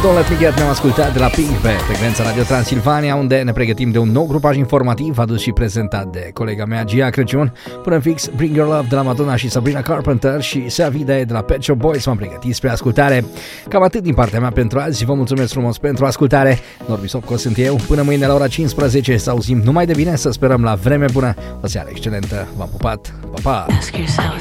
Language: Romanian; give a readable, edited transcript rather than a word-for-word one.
Don't Let Me Get ne-am ascultat de la Pink pe frecvența Radio Transilvania, unde ne pregătim de un nou grupaj informativ adus și prezentat de colega mea Gia Crăciun. Până în fix, Bring Your Love de la Madonna și Sabrina Carpenter și Savide de la Pet Shop Boys m-am pregătit spre ascultare. Cam atât din partea mea pentru azi, vă mulțumesc frumos pentru ascultare. Norbi Sopco sunt eu, până mâine la ora 15 să auzim numai de bine, să sperăm la vreme bună. O seară excelentă, v-am pupat, pa, pa!